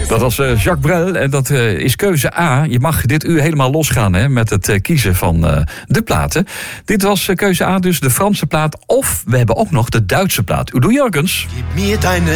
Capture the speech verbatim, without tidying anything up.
Dat was uh, Jacques Brel en dat uh, is keuze A. Je mag dit uur helemaal losgaan hè, met het uh, kiezen van uh, de platen. Dit was uh, keuze A, dus de Franse plaat. Of we hebben ook nog de Duitse plaat. Udo Jurgens. Gib mir deine